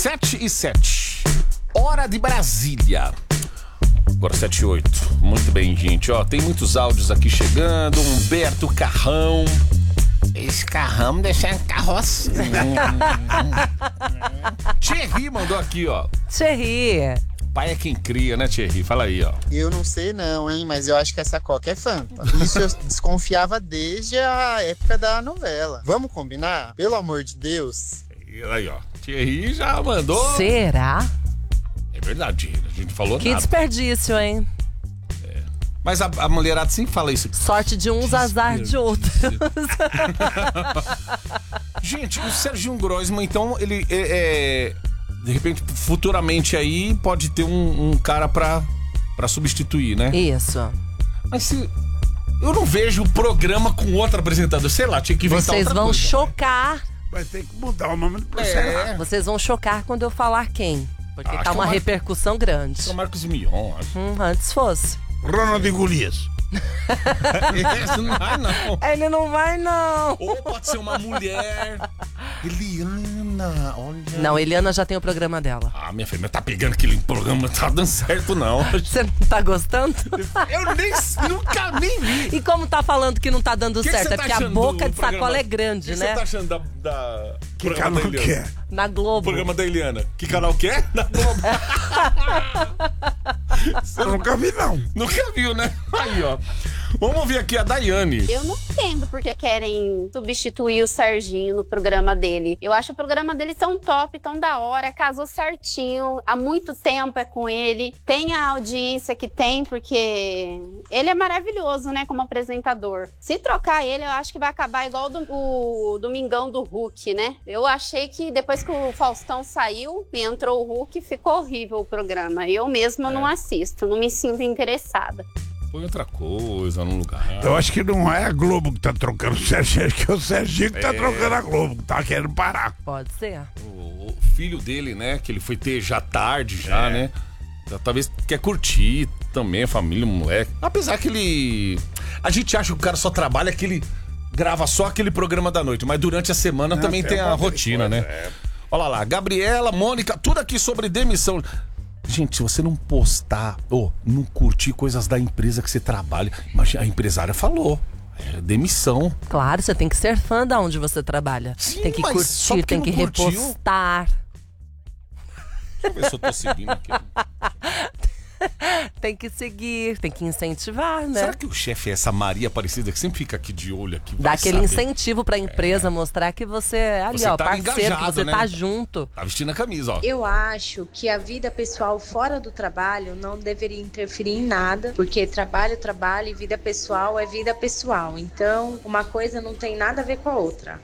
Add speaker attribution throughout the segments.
Speaker 1: 7h07. Hora de Brasília. Agora 7h08. Muito bem, gente. Ó, tem muitos áudios aqui chegando. Humberto Carrão. Esse Carrão deixa carroça. Thierry mandou aqui, ó.
Speaker 2: Thierry.
Speaker 1: Pai é quem cria, né, Thierry? Fala aí, ó.
Speaker 3: Eu não sei não, hein, mas eu acho que essa Coca é Fanta. Isso eu desconfiava desde a época da novela. Vamos combinar? Pelo amor de Deus.
Speaker 1: Aí, ó. Thierry já mandou.
Speaker 2: Será?
Speaker 1: É verdade, a gente falou
Speaker 2: que
Speaker 1: nada.
Speaker 2: Desperdício, hein?
Speaker 1: É. Mas a mulherada sempre fala isso.
Speaker 2: Sorte de uns, azar de outros.
Speaker 1: Gente, o Serginho Groisman, então, ele de repente, futuramente aí, pode ter um cara pra substituir, né?
Speaker 2: Isso.
Speaker 1: Mas se... Eu não vejo o programa com outro apresentador. Sei lá, tinha que inventar
Speaker 2: Vocês
Speaker 1: outra
Speaker 2: vão
Speaker 1: coisa.
Speaker 2: chocar.
Speaker 4: Vai ter que mudar o nome do personagem.
Speaker 2: Vocês vão chocar quando eu falar quem. Porque
Speaker 1: Acho
Speaker 2: tá
Speaker 1: que
Speaker 2: uma
Speaker 1: é o
Speaker 2: repercussão grande.
Speaker 1: É o Marcos Mion, acho.
Speaker 2: Antes fosse.
Speaker 4: Ronald e Golias.
Speaker 1: Esse não vai, não.
Speaker 2: Ele não vai, não.
Speaker 1: Ou pode ser uma mulher. Eliana, olha.
Speaker 2: Não, Eliana já tem o programa dela.
Speaker 1: Ah, minha filha, mas tá pegando aquele programa, não tá dando certo, não.
Speaker 2: Você não tá gostando?
Speaker 1: Eu nunca nem vi.
Speaker 2: E como tá falando que não tá dando
Speaker 1: Que
Speaker 2: certo?
Speaker 1: você
Speaker 2: É
Speaker 1: tá
Speaker 2: porque a
Speaker 1: achando
Speaker 2: boca
Speaker 1: do
Speaker 2: de sacola
Speaker 1: programa?
Speaker 2: é grande,
Speaker 1: O que
Speaker 2: né?
Speaker 1: você tá achando da
Speaker 4: Que
Speaker 1: programa
Speaker 4: canal
Speaker 1: da
Speaker 4: que
Speaker 1: Eliana?
Speaker 4: é?
Speaker 2: Na Globo.
Speaker 1: Programa da Eliana. Que canal que é? Na Globo.
Speaker 4: Eu nunca vi, não.
Speaker 1: Nunca viu, né? Aí, ó. Vamos ouvir aqui a Daiane.
Speaker 5: Eu não entendo porque querem substituir o Serginho no programa dele. Eu acho o programa dele tão top, tão da hora, casou certinho, há muito tempo é com ele, tem a audiência que tem, porque ele é maravilhoso, né, como apresentador. Se trocar ele, eu acho que vai acabar igual o Domingão do Hulk, né? Eu achei que depois que o Faustão saiu e entrou o Hulk, ficou horrível o programa. Eu mesma não assisto, não me sinto interessada.
Speaker 1: Põe outra coisa no lugar.
Speaker 4: Eu acho que não é a Globo que tá trocando o Serginho, acho que é o Serginho que tá trocando a Globo, que tá querendo parar.
Speaker 2: Pode ser.
Speaker 1: O filho dele, né, que ele foi ter já tarde, né? Talvez quer curtir também a família, o moleque. Apesar que ele... A gente acha que o cara só trabalha que ele grava só aquele programa da noite, mas durante a semana também tem a rotina, né? Olha lá, Gabriela, Mônica, tudo aqui sobre demissão. Gente, se você não postar ou não curtir coisas da empresa que você trabalha, imagina, a empresária falou, é demissão.
Speaker 2: Claro, você tem que ser fã da onde você trabalha.
Speaker 1: Sim,
Speaker 2: tem que
Speaker 1: mas só
Speaker 2: curtir,
Speaker 1: porque
Speaker 2: tem que
Speaker 1: não curtiu.
Speaker 2: repostar.
Speaker 1: Deixa eu ver se eu tô seguindo aqui.
Speaker 2: Tem que seguir, tem que incentivar, né?
Speaker 1: Será que o chefe é essa Maria Aparecida que sempre fica aqui de olho aqui?
Speaker 2: Dá
Speaker 1: vai
Speaker 2: aquele
Speaker 1: saber?
Speaker 2: incentivo pra empresa mostrar que você é ali,
Speaker 1: Você
Speaker 2: ó,
Speaker 1: tá
Speaker 2: parceiro, que
Speaker 1: engajado,
Speaker 2: você
Speaker 1: né?
Speaker 2: tá junto.
Speaker 1: Tá vestindo a camisa, ó.
Speaker 6: Eu acho que a vida pessoal fora do trabalho não deveria interferir em nada, porque trabalho é trabalho e vida pessoal é vida pessoal. Então, uma coisa não tem nada a ver com a outra.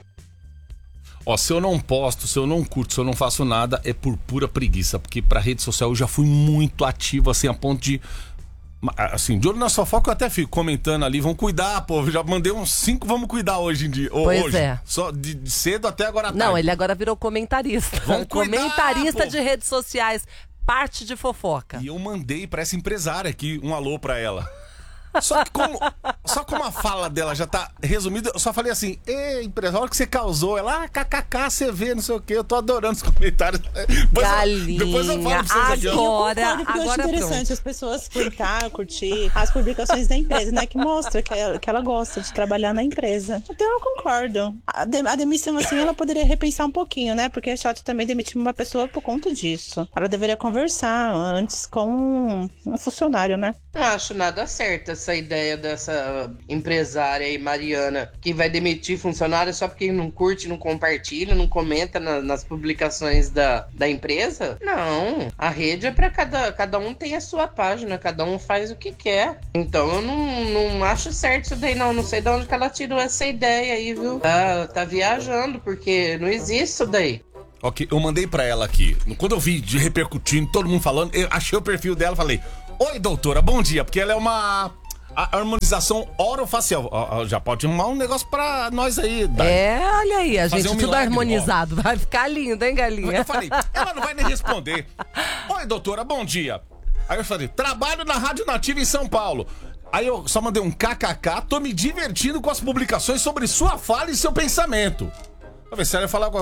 Speaker 1: Ó, se eu não posto, se eu não curto, se eu não faço nada, é por pura preguiça. Porque pra rede social eu já fui muito ativo, assim, a ponto de... Assim, de olho na sua foca eu até fico comentando ali, vamos cuidar, pô. Já mandei uns 5, vamos cuidar hoje em dia.
Speaker 2: Pois
Speaker 1: hoje.
Speaker 2: é.
Speaker 1: Só de cedo até agora à tarde.
Speaker 2: Não, ele agora virou comentarista.
Speaker 1: Vamos cuidar,
Speaker 2: comentarista
Speaker 1: pô.
Speaker 2: de redes sociais, parte de fofoca.
Speaker 1: E eu mandei pra essa empresária aqui um alô pra ela. Só como a fala dela já tá resumida, eu só falei assim: ei, empresário, a hora que você causou, ela, kkk, você vê, não sei o que, eu tô adorando os comentários.
Speaker 2: Galinha,
Speaker 1: depois eu falo pra vocês aqui, ó.
Speaker 2: agora,
Speaker 7: Eu acho
Speaker 2: agora
Speaker 7: interessante
Speaker 2: pronto.
Speaker 7: as pessoas curtir as publicações da empresa, né? Que mostra que ela gosta de trabalhar na empresa. Então eu concordo. A demissão, assim, ela poderia repensar um pouquinho, né? Porque é chato também demitir uma pessoa por conta disso. Ela deveria conversar antes com um funcionário, né?
Speaker 8: Não acho nada certo essa ideia dessa empresária aí, Mariana, que vai demitir funcionário só porque não curte, não compartilha, não comenta nas publicações da empresa. Não, a rede é pra cada um tem a sua página, cada um faz o que quer. Então eu não acho certo isso daí, não sei de onde que ela tirou essa ideia aí, viu? Tá viajando, porque não existe isso daí.
Speaker 1: Ok, eu mandei pra ela aqui. Quando eu vi de repercutindo, todo mundo falando, eu achei o perfil dela e falei: oi, doutora, bom dia, porque ela é uma harmonização orofacial. Já pode arrumar um negócio pra nós aí.
Speaker 2: Olha aí, a
Speaker 1: Fazer
Speaker 2: gente
Speaker 1: um
Speaker 2: tudo
Speaker 1: milagre,
Speaker 2: harmonizado. Vai ficar lindo, hein, galinha?
Speaker 1: Eu falei, ela não vai nem responder. Oi, doutora, bom dia. Aí eu falei, trabalho na Rádio Nativa em São Paulo. Aí eu só mandei um kkk, tô me divertindo com as publicações sobre sua fala e seu pensamento. Pra ver se ela ia falar alguma coisa.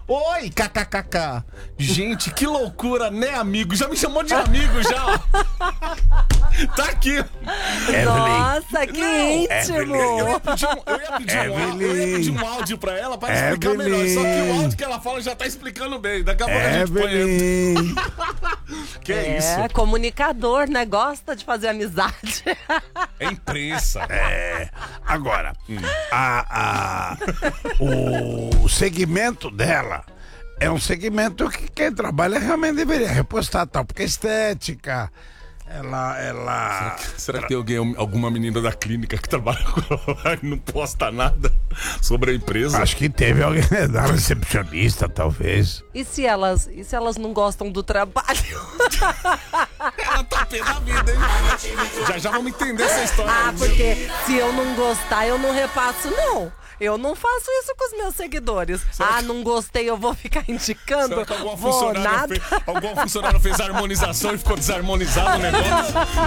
Speaker 1: Oi, kkkk. Gente, que loucura, né, amigo? Já me chamou de amigo, já, ó. Tá aqui.
Speaker 2: Nossa, que íntimo.
Speaker 1: Eu ia pedir um áudio pra ela pra explicar melhor. Só que o áudio que ela fala já tá explicando bem. Daqui a pouco a gente põe. Que é isso?
Speaker 2: Comunicador, né? Gosta de fazer amizade.
Speaker 1: É imprensa.
Speaker 4: Agora, o segmento dela é um segmento que quem trabalha realmente deveria repostar, tal, porque estética, ela...
Speaker 1: Será que tem alguma menina da clínica que trabalha com ela e não posta nada sobre a empresa?
Speaker 4: Acho que teve alguém da recepcionista, talvez.
Speaker 2: E se elas não gostam do trabalho?
Speaker 1: Ela tá pé da vida, hein? Já vamos entender essa história.
Speaker 2: Porque se eu não gostar, eu não repasso, não. Eu não faço isso com os meus seguidores. Não gostei, eu vou ficar indicando?
Speaker 1: Será que algum funcionário fez harmonização e ficou desarmonizado o negócio?